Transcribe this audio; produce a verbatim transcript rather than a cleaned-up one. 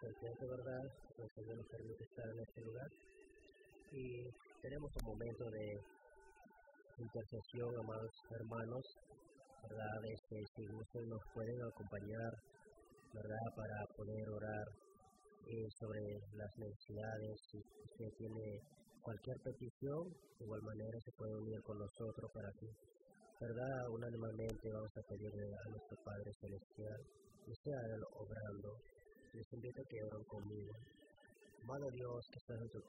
contento, ¿verdad? Que el Señor nos permite estar en este lugar. Y tenemos un momento de intercesión, amados hermanos, ¿verdad? Este, si gustan nos pueden acompañar, ¿verdad? Para poder orar eh, sobre las necesidades. Si usted tiene cualquier petición, de igual manera se puede unir con nosotros para que, ¿verdad? Unánimemente vamos a pedirle a nuestro Padre Celestial que sea Él obrando. Les invito a que oren conmigo. Amado Dios, que estás en tu